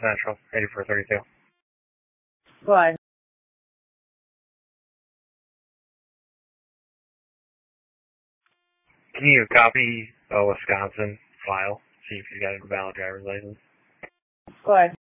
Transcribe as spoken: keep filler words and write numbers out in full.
Central, eighty-four thirty-two. Why? Can you copy a Wisconsin file? See if he's got a valid driver's license. Why?